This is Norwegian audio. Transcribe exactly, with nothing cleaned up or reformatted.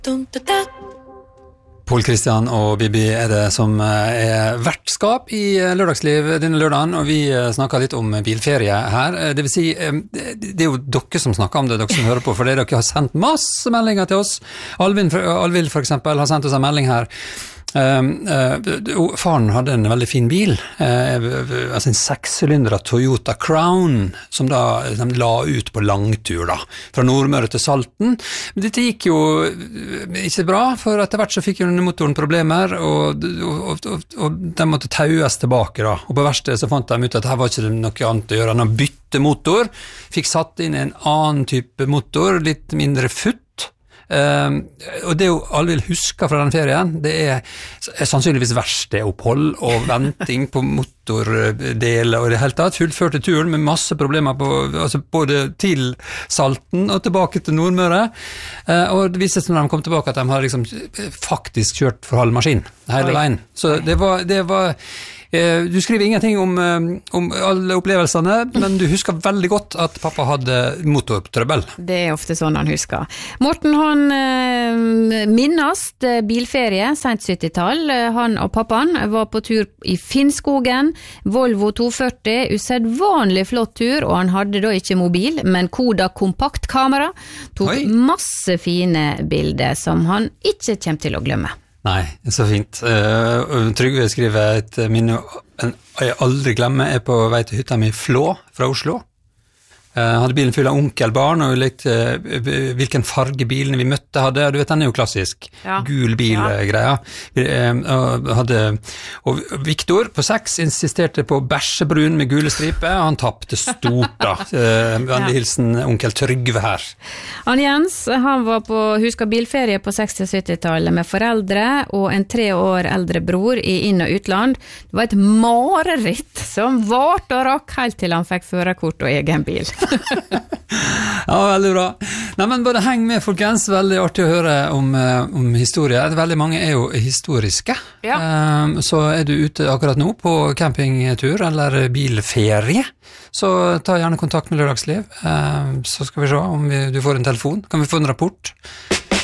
Pål Kristian og Bibi er det som er vertskap i lørdagsliv denne lørdagen, og vi snakker litt om bilferie her. Det vil si, det er jo dere som snakker om det, dere som hører på, for dere har sendt masse meldinger til oss. Alvin, Alvin for eksempel har sendt oss en melding her. Uh, uh, faren hadde en veldig fin bil, uh, altså en sekssylindret Toyota Crown, som da de la ut på langtur da, fra Nordmøre til Salten. Men dette gikk jo ikke bra, for etter hvert så fikk jo motoren problemer, og, og, og, og de måtte taues tilbake da, og på verste så fant de ut at her var ikke noe annet å gjøre enn å bytte motor, fikk satt inn en annen type motor, litt mindre futt. Uh, og det jo alle vil huske fra den ferien, det er, er sannsynligvis verkstedopphold og venting på motordeler og det hele tatt, fullførte turen med masse problemer på, altså både til Salten og tilbake til Nordmøre, uh, og det viste seg når de kom tilbake at de har liksom faktisk kjørt for halv maskin hele veien, så det var, det var du skriver ingenting om, om alle opplevelsene, men du husker veldig godt at pappa hadde motortrøbbel. Det er ofte sånn han husker. Morten, han eh, minnast bilferie, sent syttitall. Han og pappaen var på tur i Finnskogen, Volvo to førti, usedvanlig flott tur, og han hadde da ikke mobil, men Koda kompaktkamera, tok Oi. masse fine bilder som han ikke kommer til å glemme. Nei, så fint. Uh, Trygve skriver et minne jeg aldri glemmer er på vei til hytta mi Flå fra Oslo. Uh, hadde bilen full av onkelbarn og lekte uh, hvilken farge bilene vi møtte hadde. Du vet, den er jo klassisk. Ja. Gul bil-greia. Ja. Uh, og, hadde, og Viktor på seks insisterte på bæsjebrun med gule striper, og han tappte stort da. Uh, Vennlig hilsen onkel Trygve her. Han Jens, han var på huska bilferie på seksti-syttitallet med foreldre og en tre år eldre bror i inn- og utland. Det var et mareritt som vart og rakk helt til han fikk førerkort og egen bil. Ja, veldig bra. Nei, men bare heng med, folkens. Veldig artig å høre om, om historie. Veldig mange er jo historiske. Ja. Um, så er du ute akkurat nå på campingtur eller bilferie, så ta gjerne kontakt med Lørdagsliv. Um, så skal vi se om vi, du får en telefon. Kan vi få en rapport?